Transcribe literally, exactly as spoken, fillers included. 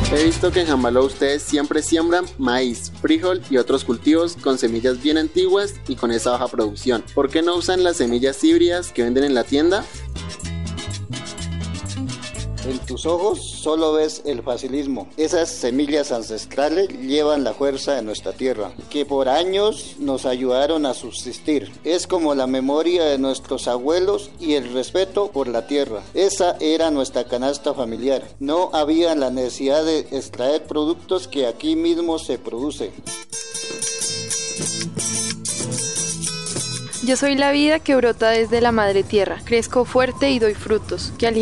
He visto que en Jambaló ustedes siempre siembran maíz, frijol y otros cultivos con semillas bien antiguas y con esa baja producción. ¿Por qué no usan las semillas híbridas que venden en la tienda? En tus ojos solo ves el facilismo. Esas semillas ancestrales llevan la fuerza de nuestra tierra, que por años nos ayudaron a subsistir. Es como la memoria de nuestros abuelos y el respeto por la tierra. Esa era nuestra canasta familiar. No había la necesidad de extraer productos que aquí mismo se producen. Yo soy la vida que brota desde la madre tierra. Crezco fuerte y doy frutos, que